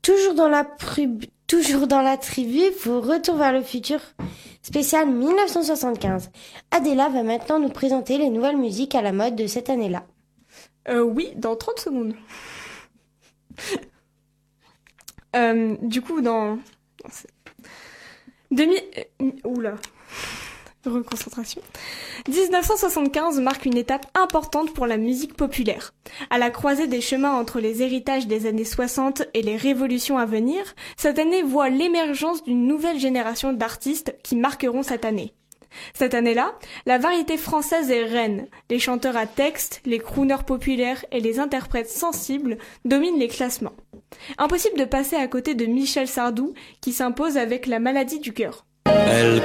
Toujours dans la tribu pour Retour vers le futur spécial 1975. Adela va maintenant nous présenter les nouvelles musiques à la mode de cette année-là. Oui, dans 30 secondes. Du coup, dans... Oula. Reconcentration. 1975 marque une étape importante pour la musique populaire. À la croisée des chemins entre les héritages des années 60 et les révolutions à venir, cette année voit l'émergence d'une nouvelle génération d'artistes qui marqueront cette année. Cette année-là, la variété française est reine. Les chanteurs à texte, les crooners populaires et les interprètes sensibles dominent les classements. Impossible de passer à côté de Michel Sardou qui s'impose avec La maladie du cœur.